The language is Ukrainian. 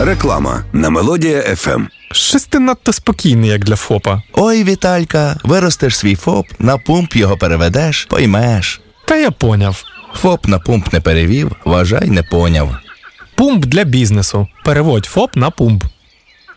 Реклама на Мелодія ФМ. Щось ти надто спокійний, як для ФОПа. Ой, Віталька, виростеш свій ФОП, на пумп його переведеш, поймеш. Та я поняв. ФОП на пумп не перевів, вважай, не поняв. Пумп для бізнесу. Переводь ФОП на пумп.